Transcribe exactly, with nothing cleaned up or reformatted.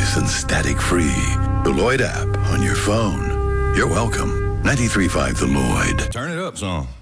nice and static-free. The Lloyd app on your phone. You're welcome. ninety-three point five The Lloyd. Turn it up, son.